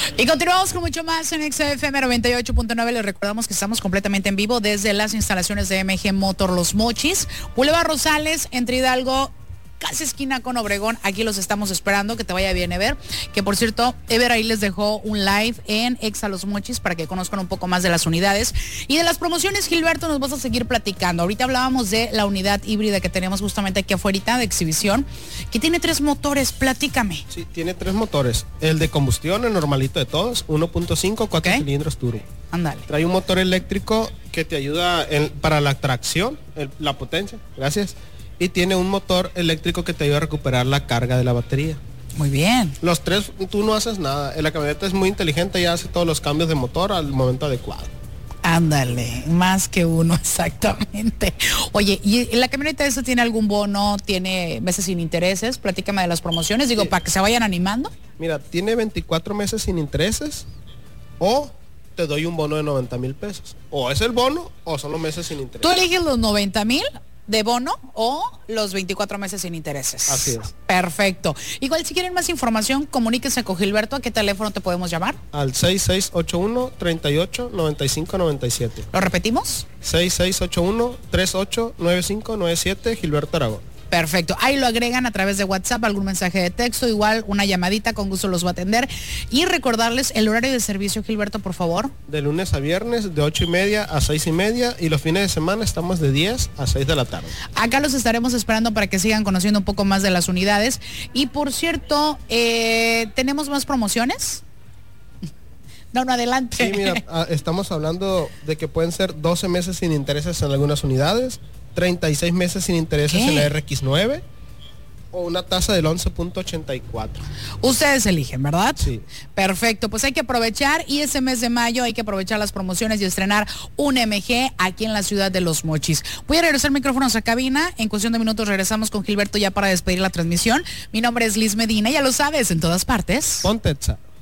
Y continuamos con mucho más en XFM 98.9. Les recordamos que estamos completamente en vivo desde las instalaciones de MG Motor Los Mochis, Boulevard Rosales, entre Hidalgo, casi esquina con Obregón. Aquí los estamos esperando, que te vaya bien, Ever. Que por cierto, Ever ahí les dejó un live en Exa Los Mochis para que conozcan un poco más de las unidades y de las promociones. Gilberto, nos vas a seguir platicando. Ahorita hablábamos de la unidad híbrida que tenemos justamente aquí afuera de exhibición, que tiene 3 motores. Platícame. Sí, tiene 3 motores. El de combustión, el normalito de todos, 1.5, 4 cilindros turbo. Ándale. Trae un motor eléctrico que te ayuda para la tracción, la potencia, gracias. Y tiene un motor eléctrico que te ayuda a recuperar la carga de la batería. Muy bien. Los 3, tú no haces nada. La camioneta es muy inteligente y hace todos los cambios de motor al momento adecuado. Ándale, más que uno, exactamente. Oye, ¿y la camioneta esa tiene algún bono? ¿Tiene meses sin intereses? Platícame de las promociones, digo, para que se vayan animando. Mira, tiene 24 meses sin intereses o te doy un bono de 90,000 pesos. O es el bono o son los meses sin intereses. ¿Tú eliges los 90,000 de bono o los 24 meses sin intereses? Así es. Perfecto. Igual si quieren más información, comuníquense con Gilberto. ¿A qué teléfono te podemos llamar? Al 6681-389597. ¿Lo repetimos? 6681-389597, Gilberto Aragón. Perfecto, ahí lo agregan a través de WhatsApp, algún mensaje de texto, igual una llamadita, con gusto los va a atender. Y recordarles el horario de servicio, Gilberto, por favor. De lunes a viernes, de 8:30 a 6:30, y los fines de semana estamos de 10 a 6 de la tarde. Acá los estaremos esperando para que sigan conociendo un poco más de las unidades. Y por cierto, ¿tenemos más promociones? No, adelante. Sí, mira, estamos hablando de que pueden ser 12 meses sin intereses en algunas unidades, 36 meses sin intereses en la RX9 o una tasa del 11.84. Ustedes eligen, ¿verdad? Sí. Perfecto, pues hay que aprovechar, y ese mes de mayo hay que aprovechar las promociones y estrenar un MG aquí en la ciudad de Los Mochis. Voy a regresar micrófonos a cabina. En cuestión de minutos regresamos con Gilberto ya para despedir la transmisión. Mi nombre es Liz Medina, ya lo sabes, en todas partes. Ponte Exa.